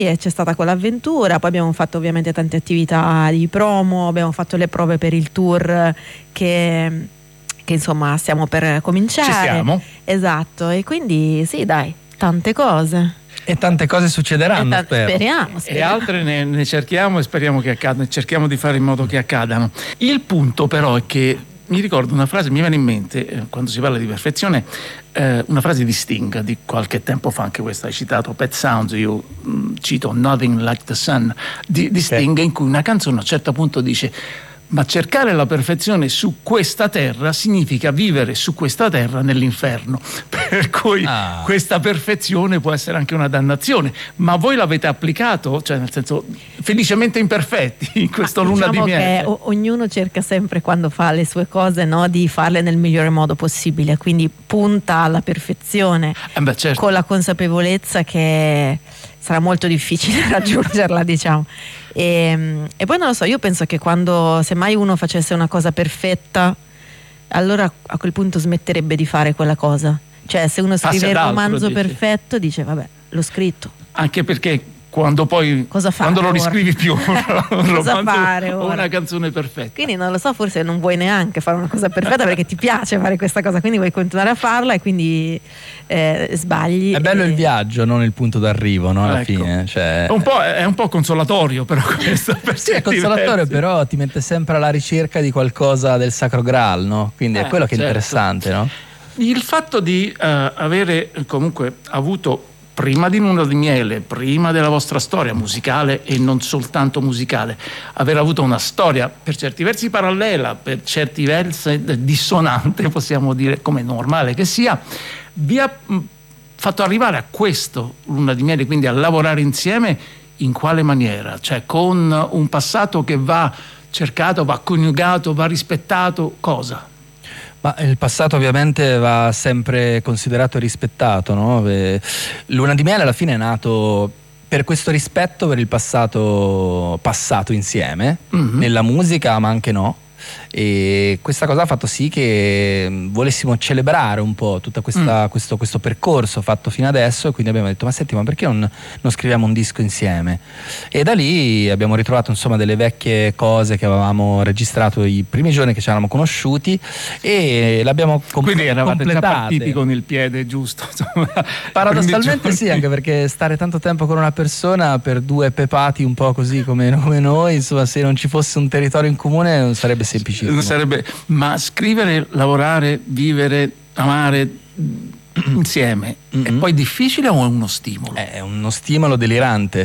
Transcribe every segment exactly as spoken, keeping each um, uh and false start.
e c'è stata quell'avventura, poi abbiamo fatto ovviamente tante attività di promo, abbiamo fatto le prove per il tour che, che insomma stiamo per cominciare. Ci siamo. Esatto, e quindi sì, dai, tante cose. E tante cose succederanno, ta- spero. Speriamo, speriamo. E altre ne, ne cerchiamo e speriamo che accadano, cerchiamo di fare in modo che accadano. Il punto però è che mi ricordo una frase, mi viene in mente eh, quando si parla di perfezione, eh, una frase di Sting di qualche tempo fa, anche questa hai citato Pet Sounds, io mh, cito Nothing Like the Sun di, di Sting, sì. In cui una canzone a un certo punto dice: ma cercare la perfezione su questa terra significa vivere su questa terra nell'inferno, per cui ah. questa perfezione può essere anche una dannazione. Ma voi l'avete applicato, cioè nel senso felicemente imperfetti in questo luna diciamo di miele? Che o- ognuno cerca sempre, quando fa le sue cose, no, di farle nel migliore modo possibile, quindi punta alla perfezione, eh beh, certo. con la consapevolezza che sarà molto difficile raggiungerla, diciamo. E, e poi non lo so, io penso che quando semmai uno facesse una cosa perfetta, allora a quel punto smetterebbe di fare quella cosa. Cioè, se uno scrive il romanzo dice. perfetto, dice vabbè, l'ho scritto. Anche perché quando poi quando lo riscrivi più cosa fare ora? O una canzone perfetta. Quindi non lo so, forse non vuoi neanche fare una cosa perfetta perché ti piace fare questa cosa, quindi vuoi continuare a farla e quindi eh, sbagli. È bello e... il viaggio, non il punto d'arrivo, no? Alla ecco. fine, cioè... è, un po', è un po' consolatorio però questo. Per sì, è consolatorio, diversi. Però ti mette sempre alla ricerca di qualcosa del Sacro Graal, no? Quindi eh, è quello che certo. è interessante, no? Il fatto di uh, avere comunque avuto prima di Luna di Miele, prima della vostra storia musicale e non soltanto musicale, aver avuto una storia per certi versi parallela, per certi versi dissonante, possiamo dire, come normale che sia, vi ha fatto arrivare a questo Luna di Miele, quindi a lavorare insieme in quale maniera? Cioè con un passato che va cercato, va coniugato, va rispettato, cosa? Ma il passato ovviamente va sempre considerato e rispettato, no? Luna di Miele alla fine è nato per questo rispetto per il passato passato insieme, mm-hmm. nella musica ma anche no. E questa cosa ha fatto sì che volessimo celebrare un po' tutto mm. questo, questo percorso fatto fino adesso, e quindi abbiamo detto ma senti, ma perché non, non scriviamo un disco insieme? E da lì abbiamo ritrovato insomma delle vecchie cose che avevamo registrato i primi giorni che ci eravamo conosciuti e l'abbiamo com- quindi eravate completate. Già partiti con il piede giusto, insomma. Paradossalmente sì, anche perché stare tanto tempo con una persona per due pepati un po' così come, come noi, insomma, se non ci fosse un territorio in comune non sarebbe semplicissimo. Sarebbe, ma scrivere, lavorare, vivere, amare insieme mm-hmm. è poi difficile o è uno stimolo? È uno stimolo delirante.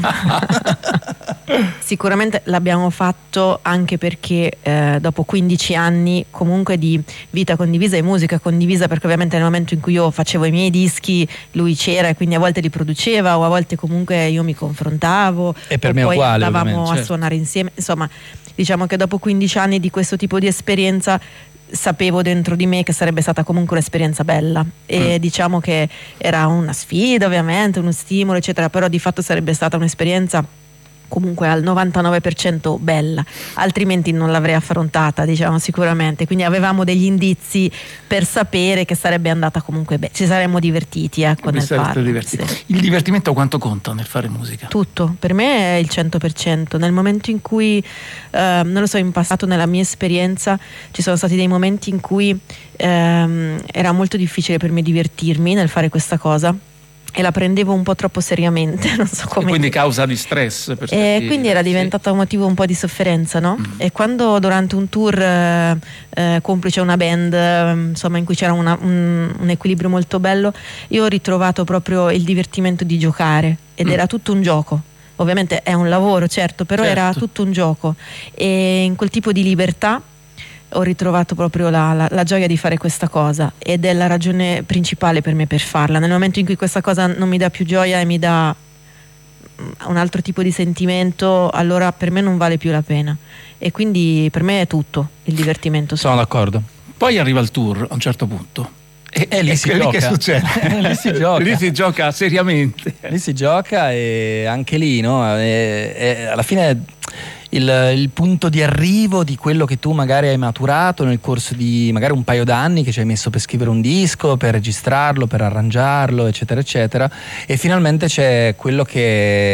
Sicuramente l'abbiamo fatto anche perché eh, dopo quindici anni comunque di vita condivisa e musica condivisa, perché ovviamente nel momento in cui io facevo i miei dischi lui c'era e quindi a volte li produceva o a volte comunque io mi confrontavo e per o me poi uguale, andavamo a certo. suonare insieme, insomma diciamo che dopo quindici anni di questo tipo di esperienza sapevo dentro di me che sarebbe stata comunque un'esperienza bella e mm. diciamo che era una sfida ovviamente, uno stimolo eccetera, però di fatto sarebbe stata un'esperienza comunque al novantanove per cento bella, altrimenti non l'avrei affrontata, diciamo sicuramente, quindi avevamo degli indizi per sapere che sarebbe andata comunque bene, ci saremmo divertiti ecco nel farlo. Sì. Il divertimento quanto conta nel fare musica? Tutto, per me è il cento per cento, nel momento in cui eh, non lo so, in passato nella mia esperienza ci sono stati dei momenti in cui ehm, era molto difficile per me divertirmi nel fare questa cosa e la prendevo un po' troppo seriamente, non so come. E quindi causa di stress per e quindi era diventato un motivo un po' di sofferenza, no? Mm. E quando durante un tour eh, eh, complice una band eh, insomma in cui c'era una, un, un equilibrio molto bello, io ho ritrovato proprio il divertimento di giocare ed mm. era tutto un gioco. Ovviamente è un lavoro, certo, però certo. era tutto un gioco e in quel tipo di libertà ho ritrovato proprio la, la, la gioia di fare questa cosa ed è la ragione principale per me per farla. Nel momento in cui questa cosa non mi dà più gioia e mi dà un altro tipo di sentimento, allora per me non vale più la pena e quindi per me è tutto il divertimento. Sono d'accordo. Poi arriva il tour a un certo punto e, e lì e si lì gioca. Che succede? lì si gioca. Lì si gioca seriamente. Lì si gioca e anche lì, no? E, e alla fine Il, il punto di arrivo di quello che tu magari hai maturato nel corso di magari un paio d'anni che ci hai messo per scrivere un disco, per registrarlo, per arrangiarlo, eccetera eccetera, e finalmente c'è quello che